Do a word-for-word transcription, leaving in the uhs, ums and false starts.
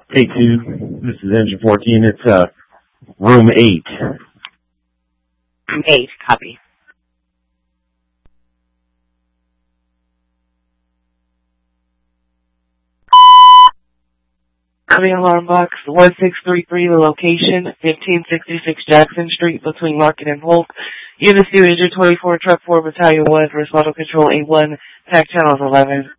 K two, this is engine fourteen. It's uh, room eight. Room eight, copy. Copy alarm box one six three three, the location, fifteen sixty-six Jackson Street between Market and Holt. Unit two, Engine twenty-four, Truck four, Battalion one, Horizontal Control A one, T A C Channels eleven.